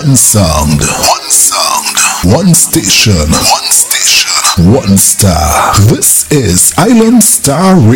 One sound. One sound. One station. One station. One star. This is Island Star Radio.